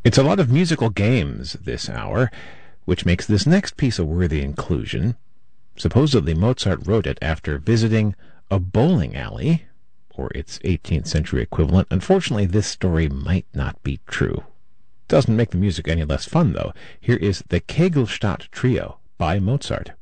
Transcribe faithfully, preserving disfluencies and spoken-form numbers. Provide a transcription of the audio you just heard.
It's a lot of musical games this hour, which makes this next piece a worthy inclusion. Supposedly Mozart wrote it after visiting a bowling alley, or its eighteenth century equivalent. Unfortunately, this story might not be true. Doesn't make the music any less fun, though. Here is the Kegelstadt Trio by Mozart.